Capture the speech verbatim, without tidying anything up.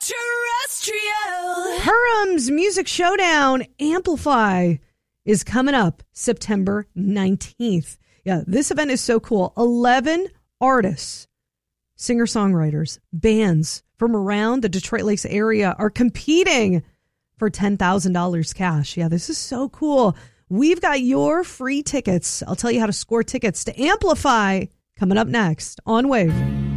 Extraterrestrial. Purim's Music Showdown Amplify is coming up September nineteenth. Yeah, this event is so cool. eleven artists, singer-songwriters, bands from around the Detroit Lakes area are competing for ten thousand dollars cash. Yeah, this is so cool. We've got your free tickets. I'll tell you how to score tickets to Amplify coming up next on Wave.